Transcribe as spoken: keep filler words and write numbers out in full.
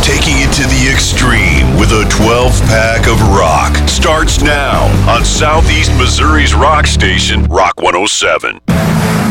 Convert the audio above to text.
Taking it to the extreme with a twelve-pack of rock starts now on Southeast Missouri's rock station, Rock one oh seven.